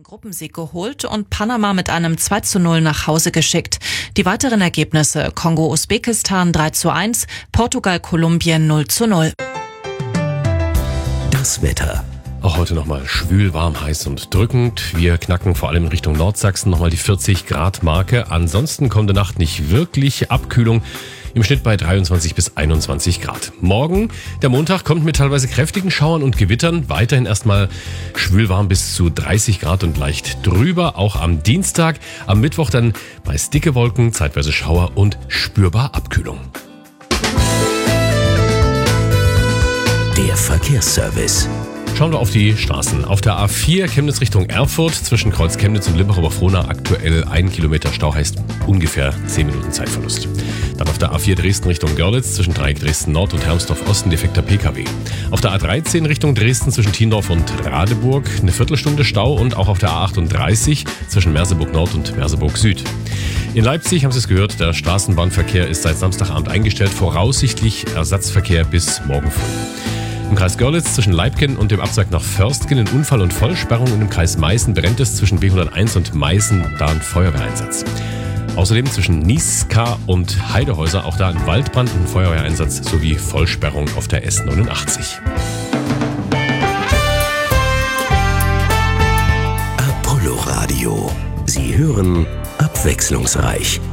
Gruppensieg geholt und Panama mit einem 2:0 nach Hause geschickt. Die weiteren Ergebnisse: Kongo-Usbekistan 3:1, Portugal-Kolumbien 0:0. Das Wetter. Auch heute nochmal schwül, warm, heiß und drückend. Wir knacken vor allem in Richtung Nordsachsen nochmal die 40-Grad-Marke. Ansonsten kommende Nacht nicht wirklich Abkühlung. Im Schnitt bei 23 bis 21 Grad. Morgen, der Montag, kommt mit teilweise kräftigen Schauern und Gewittern. Weiterhin erstmal schwülwarm bis zu 30 Grad und leicht drüber. Auch am Dienstag, am Mittwoch dann meist dicke Wolken, zeitweise Schauer und spürbar Abkühlung. Der Verkehrsservice. Schauen wir auf die Straßen. Auf der A4 Chemnitz Richtung Erfurt zwischen Kreuz Chemnitz und Limbach-Oberfrohna aktuell 1 Kilometer Stau, heißt ungefähr 10 Minuten Zeitverlust. Dann auf der A4 Dresden Richtung Görlitz zwischen Dreieck Dresden Nord und Hermsdorf Osten defekter PKW. Auf der A13 Richtung Dresden zwischen Thiendorf und Radeburg eine Viertelstunde Stau und auch auf der A38 zwischen Merseburg Nord und Merseburg Süd. In Leipzig, haben Sie es gehört, der Straßenbahnverkehr ist seit Samstagabend eingestellt, voraussichtlich Ersatzverkehr bis morgen früh. Im Kreis Görlitz zwischen Leibken und dem Abzweig nach Förstgen in Unfall- und Vollsperrung und im Kreis Meißen brennt es zwischen B101 und Meißen, da ein Feuerwehreinsatz. Außerdem zwischen Niska und Heidehäuser, auch da ein Waldbrand und ein Feuerwehreinsatz sowie Vollsperrung auf der S89. Apollo Radio. Sie hören abwechslungsreich.